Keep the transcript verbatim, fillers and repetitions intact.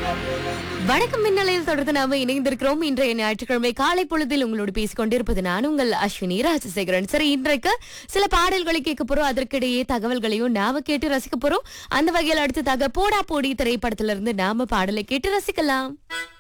வணக்கம் மின்னலையில் தொடர்ந்து நாம இணைந்திருக்கிறோம். இன்றைய ஞாயிற்றுக்கிழமை காலை பொழுதில் உங்களோடு பேசிக் கொண்டிருப்பது நான் உங்கள் அஸ்வினி ராஜசேகரன். சரி, இன்றைக்கு சில பாடல்களை கேட்க போறோம். அதற்கிடையே தகவல்களையும் நாம கேட்டு ரசிக்க போறோம். அந்த வகையில் அடுத்ததாக போடா போடி திரைப்படத்திலிருந்து நாம பாடலை கேட்டு ரசிக்கலாம்.